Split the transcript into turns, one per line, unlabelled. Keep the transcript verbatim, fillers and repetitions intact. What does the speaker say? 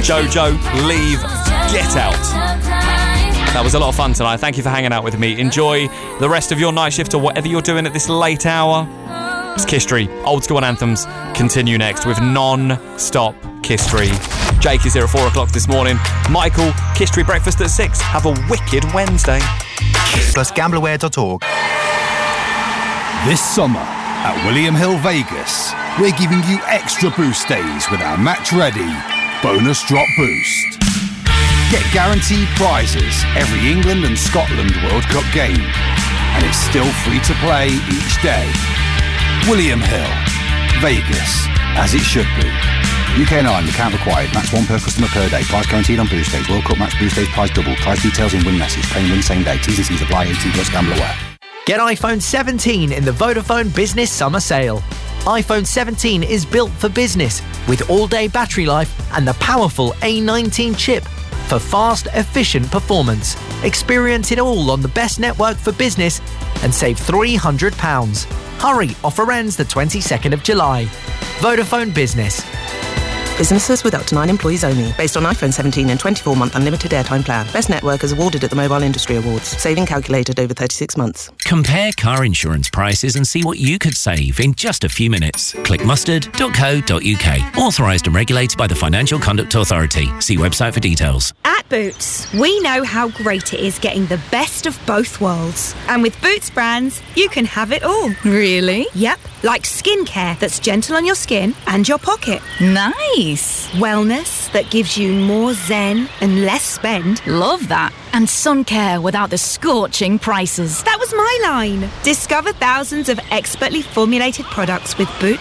Jojo, Leave, Get Out. That was a lot of fun tonight. Thank you for hanging out with me. Enjoy the rest of your night shift or whatever you're doing at this late hour. It's Kisstree. Old School Anthems continue next with non-stop Kisstree. Jake is here at four o'clock this morning. Michael, Kisstree breakfast at six. Have a wicked Wednesday.
Plus gamblerware dot org.
This summer at William Hill Vegas, we're giving you extra boost days with our Match Ready Bonus Drop Boost. Get guaranteed prizes every England and Scotland World Cup game, and it's still free to play each day. William Hill, Vegas, as it should be. U K and Ireland, account required. Max one per customer per day. Price guaranteed on boost days. World Cup match boost days. Price double. Price details in win message. Paying win same day. T's and C's apply. eighteen plus gamblerware.
Get iPhone seventeen in the Vodafone Business Summer Sale. iPhone seventeen is built for business with all-day battery life and the powerful A nineteen chip for fast, efficient performance. Experience it all on the best network for business and save three hundred pounds. Hurry, offer ends the twenty-second of July. Vodafone Business.
Businesses with up to nine employees only. Based on iPhone seventeen and twenty-four month unlimited airtime plan. Best network is awarded at the Mobile Industry Awards. Saving calculated over thirty-six months.
Compare car insurance prices and see what you could save in just a few minutes. Click mustard dot co dot uk. Authorised and regulated by the Financial Conduct Authority. See website for details.
At Boots, we know how great it is getting the best of both worlds. And with Boots brands, you can have it all.
Really?
Yep, like skincare that's gentle on your skin and your pocket.
Nice.
Wellness that gives you more zen and less spend.
Love that. And sun care without the scorching prices.
That was my line. Discover thousands of expertly formulated products with Boots